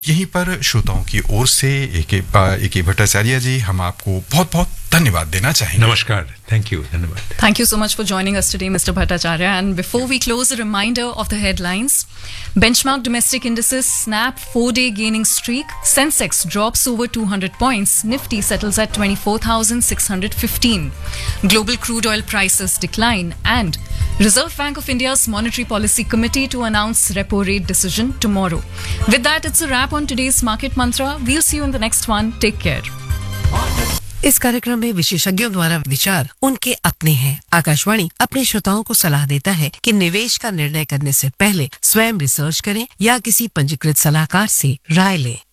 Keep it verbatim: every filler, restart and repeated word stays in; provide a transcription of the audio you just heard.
यहीं पर श्रोताओं की ओर से ए के भट्टाचार्य जी हम आपको बहुत बहुत धन्यवाद देना चाहेंगे। नमस्कार, थैंक यू, धन्यवाद। Thank you so much for joining us today, Mister Bhattacharya. And before we close, a reminder of the headlines. Benchmark domestic indices snap four-day gaining streak. Sensex drops over two hundred points. Nifty settles at twenty-four thousand six hundred fifteen. Global crude oil prices decline. And Reserve Bank of India's Monetary Policy Committee to announce repo rate decision tomorrow. With that, it's a wrap on today's Market Mantra. We'll see you in the next one. Take care. इस कार्यक्रम में विशेषज्ञों द्वारा विचार उनके अपने हैं। आकाशवाणी अपने श्रोताओं को सलाह देता है कि निवेश का निर्णय करने से पहले स्वयं रिसर्च करें या किसी पंजीकृत सलाहकार से राय लें।